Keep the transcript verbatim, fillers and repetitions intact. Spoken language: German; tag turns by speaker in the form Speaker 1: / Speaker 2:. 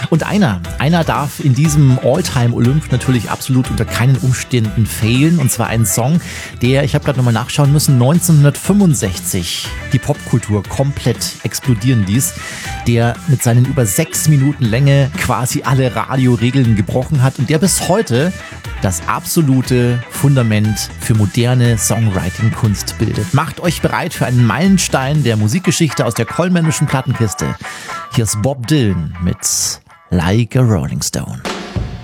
Speaker 1: Und einer, einer darf in diesem All-Time-Olymp natürlich absolut unter keinen Umständen fehlen. Und zwar ein Song, der, ich habe gerade nochmal nachschauen müssen, neunzehnhundertfünfundsechzig die Popkultur komplett explodieren ließ. Der mit seinen über sechs Minuten Länge quasi alle Radioregeln gebrochen hat und der bis heute das absolute Fundament für moderne Songwriting-Kunst bildet. Macht euch bereit für einen Meilenstein der Musikgeschichte aus der kollmännischen Plattenkiste. Hier ist Bob Dylan mit Like a Rolling Stone.